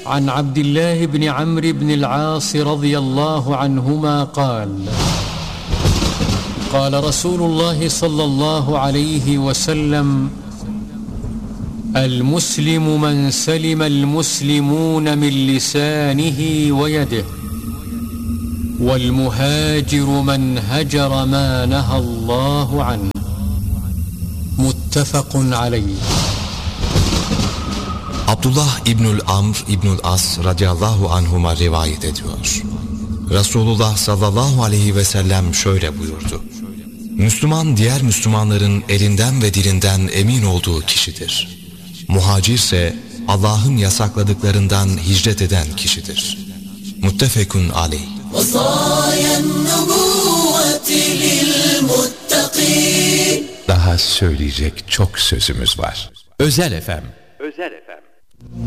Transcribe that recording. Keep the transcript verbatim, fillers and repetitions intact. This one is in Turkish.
عن عبد الله بن عمرو بن العاص رضي الله عنهما قال قال رسول الله صلى الله عليه وسلم المسلم من سلم المسلمون من لسانه ويده والمهاجر من هجر ما نهى الله عنه متفق عليه. Abdullah İbnül Amr İbnül As radıyallahu anhuma rivayet ediyor. Resulullah sallallahu aleyhi ve sellem şöyle buyurdu: Müslüman diğer Müslümanların elinden ve dilinden emin olduğu kişidir. Muhacirse Allah'ın yasakladıklarından hicret eden kişidir. Muttefekun aleyh. Daha söyleyecek çok sözümüz var. Özel F M